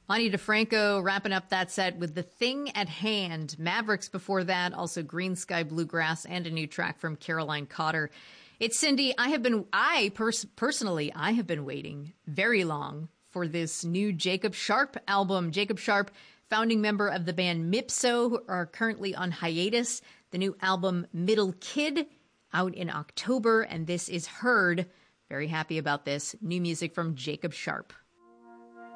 Ani DeFranco wrapping up that set with The Thing at Hand. Mavericks before that, also Green Sky Bluegrass, and a new track from Caroline Cotter. It's Cindy. Personally, I have been waiting very long for this new Jacob Sharp album. Jacob Sharp, founding member of the band Mipso, who are currently on hiatus. The new album Middle Kid, out in October, and this is Heard. Very happy about this. New music from Jacob Sharp.